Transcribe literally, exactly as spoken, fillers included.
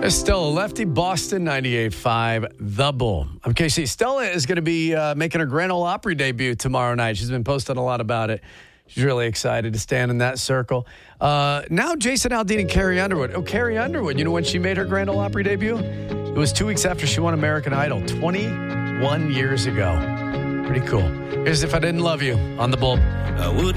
There's Stella Lefty, Boston ninety-eight point five, The Bull. Okay, see, Stella is going to be uh, making her Grand Ole Opry debut tomorrow night. She's been posting a lot about it. She's really excited to stand in that circle. Uh, now Jason Aldean and Carrie Underwood. Oh, Carrie Underwood, you know when she made her Grand Ole Opry debut? It was two weeks after she won American Idol, twenty-one years ago. Pretty cool. Here's If I Didn't Love You on The Bull. I would